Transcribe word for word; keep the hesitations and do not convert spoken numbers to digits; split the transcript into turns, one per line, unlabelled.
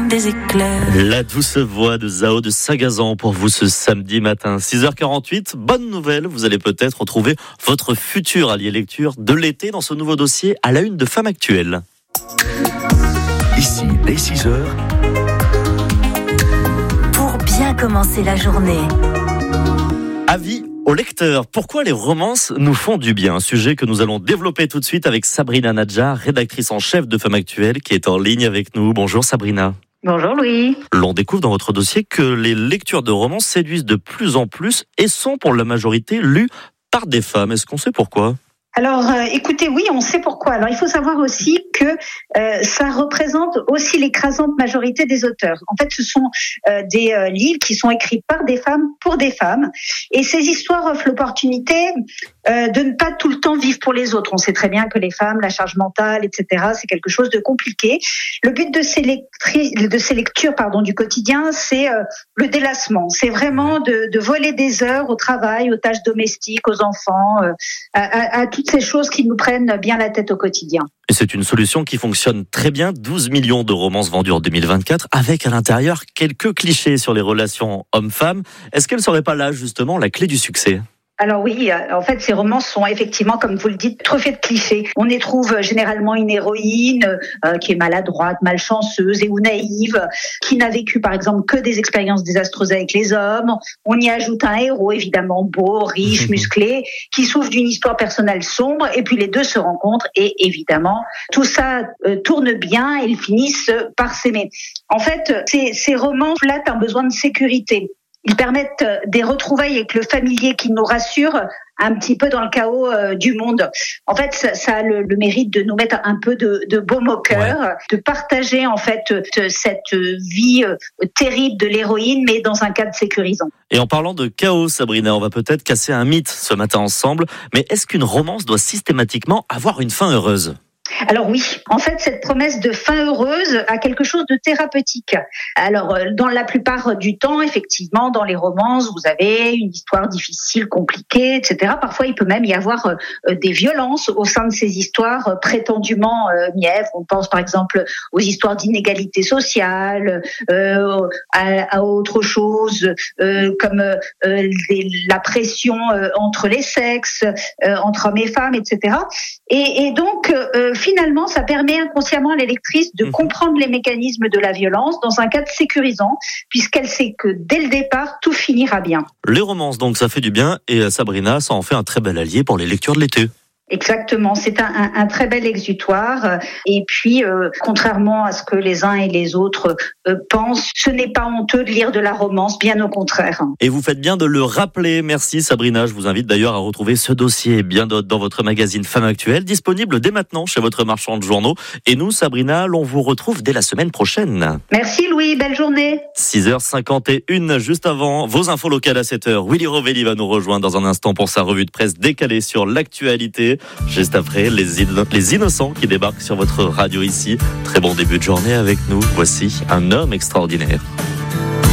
comme des éclairs.
La douce voix de Zao de Sagazan pour vous ce samedi matin. six heures quarante-huit, bonne nouvelle, vous allez peut-être retrouver votre futur allié lecture de l'été dans ce nouveau dossier à la une de Femmes Actuelles.
Ici, dès six heures.
Pour bien commencer la journée.
Avis aux lecteurs, pourquoi les romances nous font du bien? Un sujet que nous allons développer tout de suite avec Sabrina Nadjar, rédactrice en chef de Femmes Actuelles, qui est en ligne avec nous. Bonjour Sabrina.
Bonjour Louis.
L'on découvre dans votre dossier que les lectures de romans séduisent de plus en plus et sont pour la majorité lues par des femmes. Est-ce qu'on sait pourquoi ?
Alors, euh, écoutez, oui, on sait pourquoi. Alors, il faut savoir aussi que euh, ça représente aussi l'écrasante majorité des auteurs. En fait, ce sont euh, des euh, livres qui sont écrits par des femmes pour des femmes. Et ces histoires offrent l'opportunité euh, de ne pas tout le temps vivre pour les autres. On sait très bien que les femmes, la charge mentale, et cetera, c'est quelque chose de compliqué. Le but de ces, lectri- de ces lectures pardon, du quotidien, c'est euh, le délassement. C'est vraiment de, de voler des heures au travail, aux tâches domestiques, aux enfants, euh, à, à, à toutes ces choses qui nous prennent bien la tête au quotidien.
Et c'est une solution qui fonctionne très bien. douze millions de romances vendues en deux mille vingt-quatre, avec à l'intérieur quelques clichés sur les relations hommes-femmes. Est-ce qu'elle ne serait pas là, justement, la clé du succès ?
Alors oui, en fait, ces romans sont effectivement, comme vous le dites, truffés de clichés. On y trouve généralement une héroïne euh, qui est maladroite, malchanceuse et ou naïve, qui n'a vécu par exemple que des expériences désastreuses avec les hommes. On y ajoute un héros évidemment beau, riche, musclé, qui souffre d'une histoire personnelle sombre, et puis les deux se rencontrent et évidemment tout ça euh, tourne bien et ils finissent par s'aimer. En fait, ces, ces romans flattent un besoin de sécurité. Ils permettent des retrouvailles avec le familier qui nous rassure un petit peu dans le chaos euh, du monde. En fait, ça, ça a le, le mérite de nous mettre un peu de, de baume au cœur, ouais. de partager en fait cette vie euh, terrible de l'héroïne, mais dans un cadre sécurisant.
Et en parlant de chaos, Sabrina, on va peut-être casser un mythe ce matin ensemble, mais est-ce qu'une romance doit systématiquement avoir une fin heureuse ?
Alors oui, en fait, cette promesse de fin heureuse a quelque chose de thérapeutique. Alors, dans la plupart du temps, effectivement, dans les romances, vous avez une histoire difficile, compliquée, et cetera. Parfois, il peut même y avoir des violences au sein de ces histoires prétendument mièvres. On pense par exemple aux histoires d'inégalité sociale, euh, à, à autre chose, euh, comme euh, les, la pression euh, entre les sexes, euh, entre hommes et femmes, et cetera. Et, et donc, euh, finalement, ça permet inconsciemment à la lectrice de comprendre les mécanismes de la violence dans un cadre sécurisant, puisqu'elle sait que dès le départ, tout finira bien.
Les romances, donc, ça fait du bien, et Sabrina, ça en fait un très bel allié pour les lectures de l'été.
Exactement, c'est un, un, un très bel exutoire. Et puis, euh, contrairement à ce que les uns et les autres euh, pensent, ce n'est pas honteux de lire de la romance, bien au contraire.
Et vous faites bien de le rappeler. Merci Sabrina. Je vous invite d'ailleurs à retrouver ce dossier et bien d'autres dans votre magazine Femmes Actuelles, disponible dès maintenant chez votre marchand de journaux. Et nous, Sabrina, l'on vous retrouve dès la semaine prochaine.
Merci Louis, belle journée.
six heures cinquante et une, juste avant vos infos locales à sept heures. Willy Rovelli va nous rejoindre dans un instant pour sa revue de presse décalée sur l'actualité. Juste après, les, in- les innocents qui débarquent sur votre radio ici. Très bon début de journée avec nous. Voici un homme extraordinaire.